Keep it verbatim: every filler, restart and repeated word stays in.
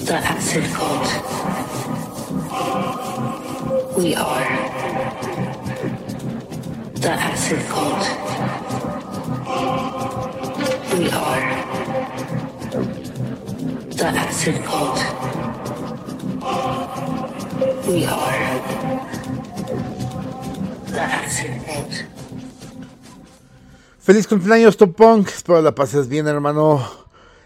The Acid Cult. We are the Acid Cult. We are the Acid Cult. We are the Acid Cult. Feliz cumpleaños, Top Punk. Espero la pases bien, hermano.